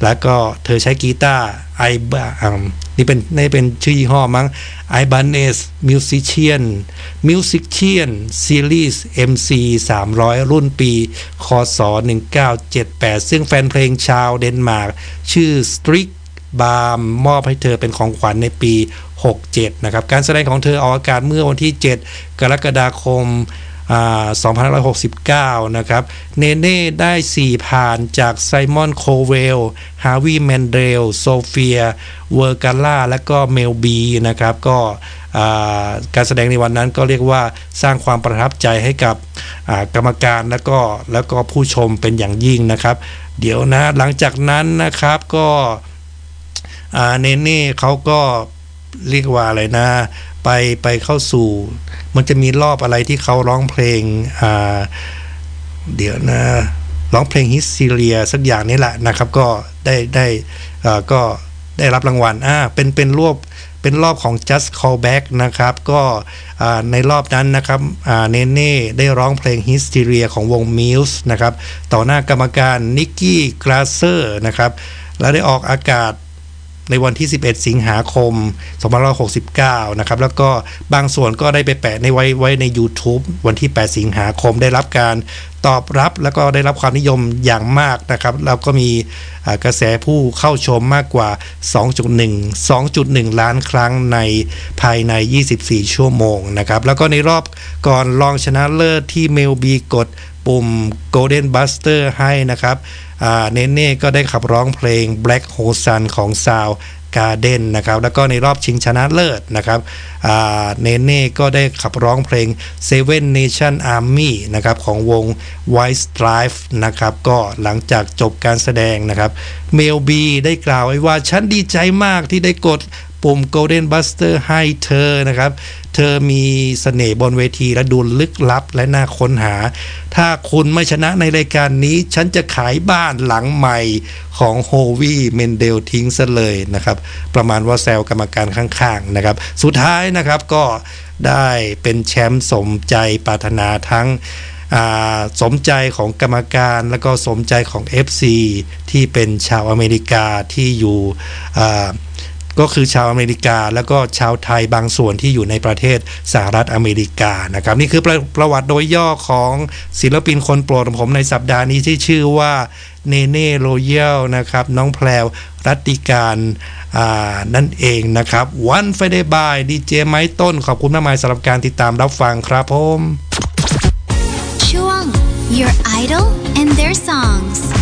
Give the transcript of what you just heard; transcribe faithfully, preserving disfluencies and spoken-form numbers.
แล้วก็เธอใช้กีตาร์ไอบ้านี่เป็นนี่เป็นชื่อยี่ห้อมั้ง Ibanez Musician Musician Series เอ็ม ซี สามร้อยรุ่นปีคศหนึ่งเก้าเจ็ดแปดซึ่งแฟนเพลงชาวเดนมาร์กชื่อ Strikบาร์มมอบให้เธอเป็นของขวัญในปีหกเจ็ดนะครับการแสดงของเธอออกอากาศเมื่อวันที่เจ็ดกรกฎาคมสองพันห้าร้อยหกสิบเก้านะครับเนเน่ได้สี่ผ่านจากไซมอนโคเวลฮาวิแมนเดลโซเฟียเวอร์กาล่าและก็เมลบีนะครับก็การแสดงในวันนั้นก็เรียกว่าสร้างความประทับใจให้กับกรรมการและก็แล้วก็ผู้ชมเป็นอย่างยิ่งนะครับเดี๋ยวนะหลังจากนั้นนะครับก็เนเน่เขาก็เรียกว่าอะไรนะไปไปเข้าสู่มันจะมีรอบอะไรที่เขาร้องเพลงอ่าเดี๋ยวนะร้องเพลงฮิสซีเรียสักอย่างนี้แหละนะครับก็ได้ได้อ่าก็ได้รับรางวัลอ่าเป็นเป็นรอบเป็นรอบของ Just Call Back นะครับก็ในรอบนั้นนะครับเนเน่ได้ร้องเพลง Hysteria ของวง Muse นะครับต่อหน้ากรรมการนิกกี้กราเซอร์นะครับและได้ออกอากาศในวันที่สิบเอ็ดสิงหาคมสองพันห้าร้อยหกสิบเก้านะครับแล้วก็บางส่วนก็ได้ไปแปะในไว้ไว้ใน YouTube วันที่แปดสิงหาคมได้รับการตอบรับแล้วก็ได้รับความนิยมอย่างมากนะครับแล้วก็มีกระแสผู้เข้าชมมากกว่า สองจุดหนึ่ง สองจุดหนึ่ง ล้านครั้งในภายในยี่สิบสี่ชั่วโมงนะครับแล้วก็ในรอบก่อนรองชนะเลิศที่เมลบีกดปุ่ม Golden Buster ให้นะครับเนเน่ก็ได้ขับร้องเพลง Black Hole Sun ของ Soundgarden นะครับแล้วก็ในรอบชิงชนะเลิศนะครับเนเน่ก็ได้ขับร้องเพลง Seven Nation Army นะครับของวง White Stripes นะครับก็หลังจากจบการแสดงนะครับเมลบีได้กล่าวไว้ว่าฉันดีใจมากที่ได้กดปุ่ม Golden Buster ให้เธอนะครับเธอมีเสน่ห์บนเวทีและดูลึกลับและน่าค้นหาถ้าคุณไม่ชนะในรายการนี้ฉันจะขายบ้านหลังใหม่ของโฮวี่เมนเดลทิ้งซะเลยนะครับประมาณว่าแซวกรรมการข้างๆนะครับสุดท้ายนะครับก็ได้เป็นแชมป์สมใจปรารถนาทั้งสมใจของกรรมการแล้วก็สมใจของ เอฟ ซี ที่เป็นชาวอเมริกาที่อยู่ก็คือชาวอเมริกาแล้วก็ชาวไทยบางส่วนที่อยู่ในประเทศสหรัฐอเมริกานะครับนี่คือประประวัติโดยย่อของศิลปินคนโปรดของผมในสัปดาห์นี้ที่ชื่อว่าเนเน่โรยัลนะครับน้องแพรวรัตติการนั่นเองนะครับวันไฟเดย์บายดีเจไม้ต้นขอบคุณมากมายสำหรับการติดตามรับฟังครับผมช่วง Your Idol and Their Songs